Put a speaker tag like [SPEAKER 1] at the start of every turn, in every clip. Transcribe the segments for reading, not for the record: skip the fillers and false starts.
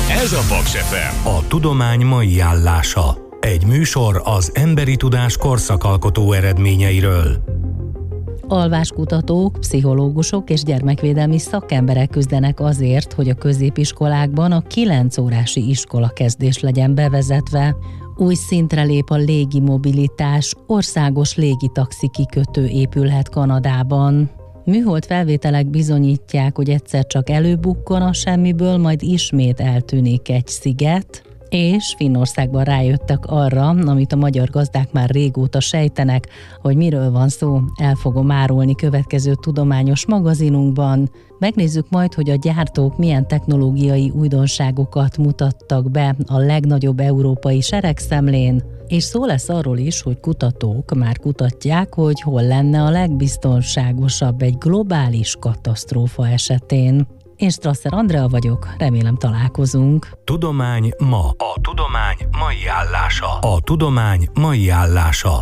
[SPEAKER 1] Ez a Paks FM.
[SPEAKER 2] A tudomány mai állása. Egy műsor az emberi tudás korszakalkotó eredményeiről.
[SPEAKER 3] Alváskutatók, pszichológusok és gyermekvédelmi szakemberek küzdenek azért, hogy a középiskolákban a 9 órási iskolakezdés legyen bevezetve. Új szintre lép a légimobilitás, országos légitaxi kikötő épülhet Kanadában. Műhold felvételek bizonyítják, hogy egyszer csak előbukkan a semmiből, majd ismét eltűnik egy sziget, és Finnországban rájöttek arra, amit a magyar gazdák már régóta sejtenek, hogy miről van szó, el fogom árulni következő tudományos magazinunkban. Megnézzük majd, hogy a gyártók milyen technológiai újdonságokat mutattak be a legnagyobb európai seregszemlén, és szó lesz arról is, hogy kutatók már kutatják, hogy hol lenne a legbiztonságosabb egy globális katasztrófa esetén. Én Strasser Andrea vagyok, remélem találkozunk.
[SPEAKER 2] Tudomány ma. A tudomány mai állása. A tudomány mai állása.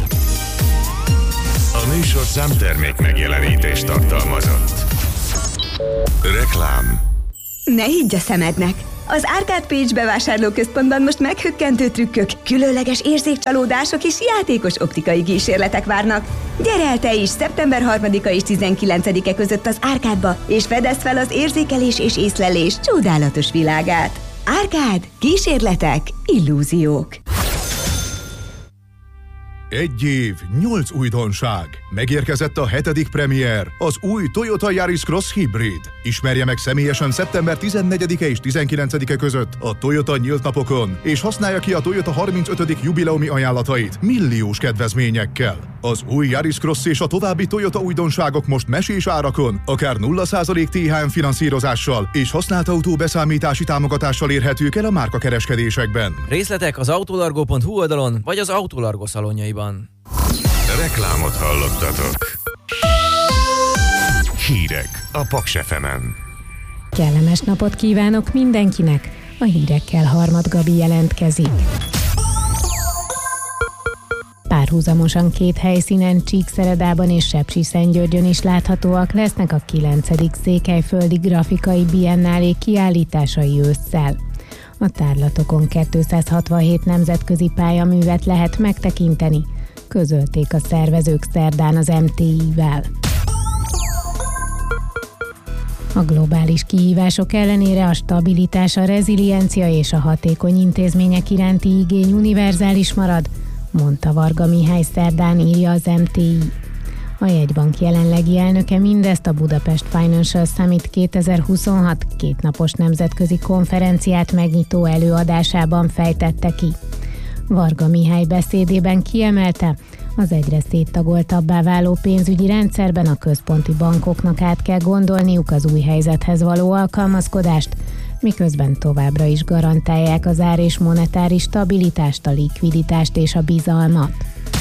[SPEAKER 1] A műsor számtermék megjelenítést tartalmazott. Reklám.
[SPEAKER 4] Ne higgy a szemednek! Az Arcade Page bevásárlóközpontban most meghökkentő trükkök, különleges érzékcsalódások és játékos optikai kísérletek várnak. Gyere el te is szeptember 3-a és 19-e között az Arcade-ba, és fedezd fel az érzékelés és észlelés csodálatos világát. Arcade, kísérletek, illúziók.
[SPEAKER 5] 1 év, 8 újdonság. Megérkezett a 7. premier, az új Toyota Yaris Cross Hybrid. Ismerje meg személyesen szeptember 14-e és 19-e között a Toyota nyílt napokon, és használja ki a Toyota 35. jubileumi ajánlatait milliós kedvezményekkel. Az új Yaris Cross és a további Toyota újdonságok most mesés árakon, akár 0% THM finanszírozással és használt autó beszámítási támogatással érhetők el a márkakereskedésekben.
[SPEAKER 6] Részletek az autolargo.hu oldalon, vagy az Autolargo szalonjaiban.
[SPEAKER 1] Reklámot hallottatok. Hírek a Paks FM-en.
[SPEAKER 7] Kellemes napot kívánok mindenkinek! A hírekkel Harmat Gabi jelentkezik. Párhuzamosan 2 helyszínen, Csíkszeredában és Sepsiszentgyörgyön is láthatóak lesznek a 9. Székelyföldi Grafikai Biennálé kiállításai ősszel. A tárlatokon 267 nemzetközi pályaművet lehet megtekinteni, közölték a szervezők szerdán az MTI-vel. A globális kihívások ellenére a stabilitás, a reziliencia és a hatékony intézmények iránti igény univerzális marad, mondta Varga Mihály szerdán, írja az MTI. A jegybank jelenlegi elnöke mindezt a Budapest Financial Summit 2026 kétnapos nemzetközi konferenciát megnyitó előadásában fejtette ki. Varga Mihály beszédében kiemelte, az egyre széttagoltabbá váló pénzügyi rendszerben a központi bankoknak át kell gondolniuk az új helyzethez való alkalmazkodást, miközben továbbra is garantálják az ár- és monetáris stabilitást, a likviditást és a bizalmat.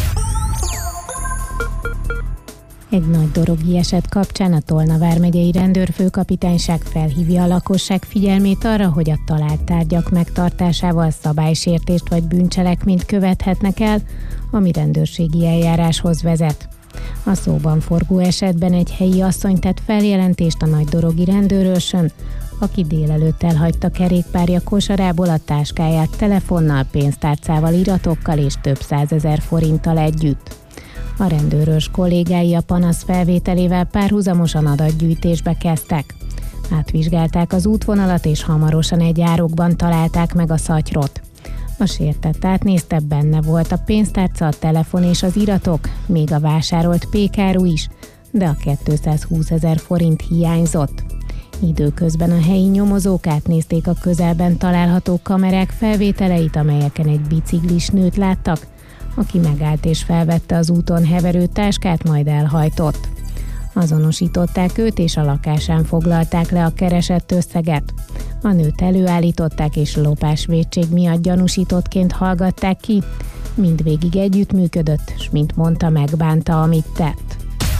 [SPEAKER 7] Egy nagy dorogi eset kapcsán a Tolna vármegyei rendőrfőkapitányság felhívja a lakosság figyelmét arra, hogy a talált tárgyak megtartásával szabálysértést vagy bűncselekményt követhetnek el, ami rendőrségi eljáráshoz vezet. A szóban forgó esetben egy helyi asszony tett feljelentést a nagydorogi rendőrőrsön, aki délelőtt elhagyta kerékpárja kosarából a táskáját telefonnal, pénztárcával, iratokkal és több 100 000 forinttal együtt. A rendőrös kollégái a panasz felvételével párhuzamosan adatgyűjtésbe kezdtek. Átvizsgálták az útvonalat, és hamarosan egy árokban találták meg a szatyrot. A sértett átnézte, benne volt a pénztárca, a telefon és az iratok, még a vásárolt pékáru is, de a 220 000 forint hiányzott. Időközben a helyi nyomozók átnézték a közelben található kamerák felvételeit, amelyeken egy biciklis nőt láttak, aki megállt és felvette az úton heverő táskát, majd elhajtott. Azonosították őt, és a lakásán foglalták le a keresett összeget. A nőt előállították, és lopásvétség miatt gyanúsítottként hallgatták ki. Mindvégig együttműködött, s mint mondta, megbánta, amit tett.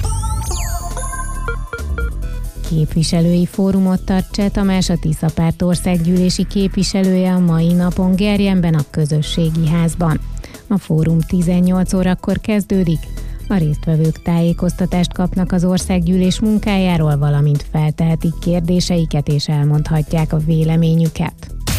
[SPEAKER 7] Képviselői fórumot tart Cseh Tamás, a Tiszapárt országgyűlési képviselője a mai napon Gerjenben, a Közösségi Házban. A fórum 18 órakor kezdődik. A résztvevők tájékoztatást kapnak az országgyűlés munkájáról, valamint feltehetik kérdéseiket és elmondhatják a véleményüket.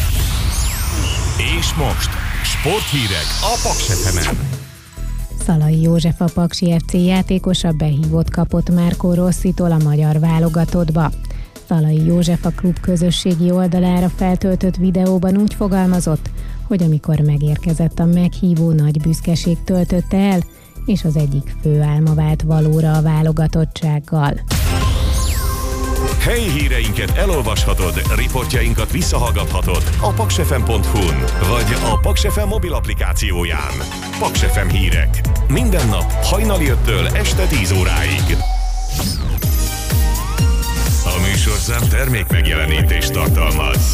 [SPEAKER 1] És most sporthírek a Paks FM-en.
[SPEAKER 7] Szalai József, a Paksi FC játékosa behívót kapott Marco Rossitól a magyar válogatottba. Szalai József a klub közösségi oldalára feltöltött videóban úgy fogalmazott, hogy amikor megérkezett a meghívó, nagy büszkeség töltötte el, és az egyik fő álma vált valóra a válogatottsággal.
[SPEAKER 1] Helyi híreinket elolvashatod, riportjainkat visszahallgathatod a paksfm.hu-n, vagy a Paks FM mobil applikációján. Paks FM hírek. Minden nap hajnali 5-től este 10 óráig. A műsorszám termék megjelenítést tartalmaz.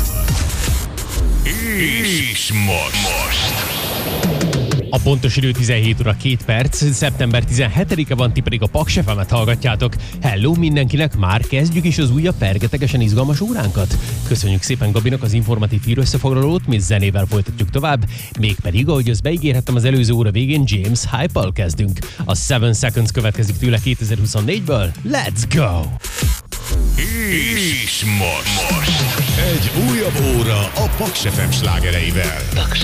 [SPEAKER 1] És most.
[SPEAKER 8] A pontos idő 17 óra 2 perc, szeptember 17-e van, ti pedig a Paks FM-et hallgatjátok. Hello mindenkinek, már kezdjük is az újabb pergetegesen izgalmas óránkat. Köszönjük szépen Gabinak az informatív hírössefoglalót, mi zenével folytatjuk tovább, mégpedig, ahogy azt beígérhettem az előző óra végén, James Hype-al kezdünk. A 7 Seconds következik tőle 2024-ből, let's go!
[SPEAKER 1] És most egy újabb óra a Paks FM slágereivel.
[SPEAKER 9] Paks